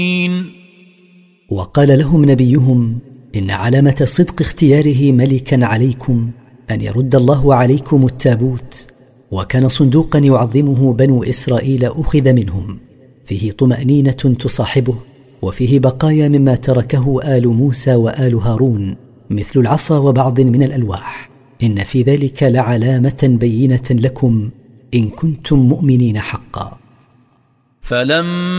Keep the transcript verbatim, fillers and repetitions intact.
وقال لهم نبيهم: إن علامة صدق اختياره ملكا عليكم أن يرد الله عليكم التابوت. وكان صندوقا يعظمه بنو إسرائيل أخذ منهم، فيه طمأنينة تصاحبه، وفيه بقايا مما تركه آل موسى وآل هارون مثل العصا وبعض من الألواح. إن في ذلك لعلامة بينة لكم إن كنتم مؤمنين حقا. فلما